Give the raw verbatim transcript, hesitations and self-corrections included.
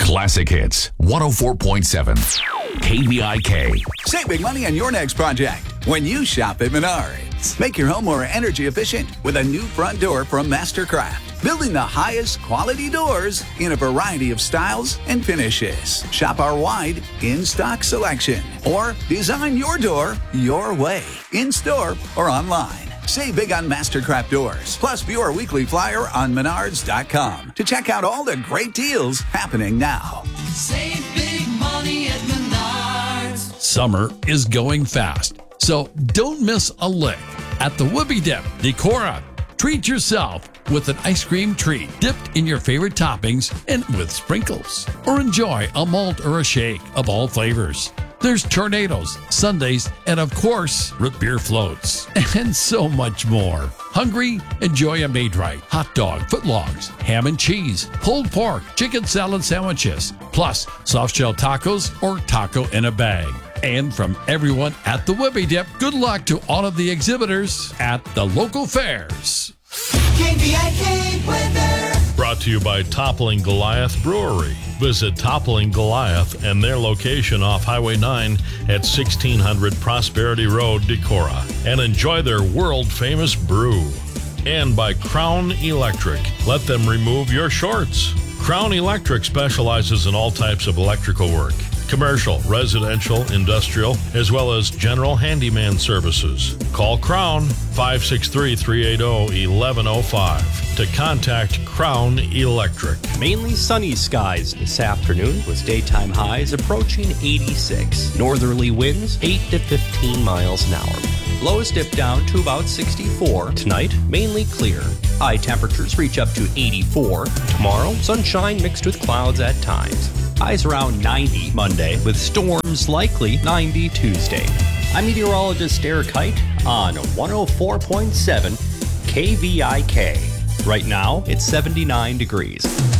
Classic Hits one oh four point seven. K V I K. Save big money on your next project when you shop at Menards. Make your home more energy efficient with a new front door from Mastercraft. Building the highest quality doors in a variety of styles and finishes. Shop our wide in-stock selection or design your door your way, in-store or online. Save big on Mastercraft doors. Plus, view our weekly flyer on menards dot com to check out all the great deals happening now. Save big money at Menards. Summer is going fast, so don't miss a lick at the Whoopie Dip Decorah. Treat yourself with an ice cream treat dipped in your favorite toppings and with sprinkles. Or enjoy a malt or a shake of all flavors. There's tornadoes, sundaes, and of course, root beer floats, and so much more. Hungry? Enjoy a Maid-Rite, hot dog, footlongs, ham and cheese, pulled pork, chicken salad sandwiches, plus soft shell tacos or taco in a bag. And from everyone at the Whoopie Dip, good luck to all of the exhibitors at the local fairs. K V I K weather. Brought to you by Toppling Goliath Brewery. Visit Toppling Goliath and their location off Highway nine at sixteen hundred Prosperity Road, Decorah, and enjoy their world-famous brew. And by Crown Electric. Let them remove your shorts. Crown Electric specializes in all types of electrical work. Commercial, residential, industrial, as well as general handyman services. Call Crown five six three, three eight zero, one one zero five to contact Crown Electric. Mainly sunny skies this afternoon with daytime highs approaching eighty-six. Northerly winds eight to fifteen miles an hour. Lows dip down to about sixty-four. Tonight, mainly clear. High temperatures reach up to eighty-four. Tomorrow, sunshine mixed with clouds at times. Highs around ninety Monday, with storms likely ninety Tuesday. I'm meteorologist Eric Height on one oh four point seven K V I K. Right now, it's seventy-nine degrees.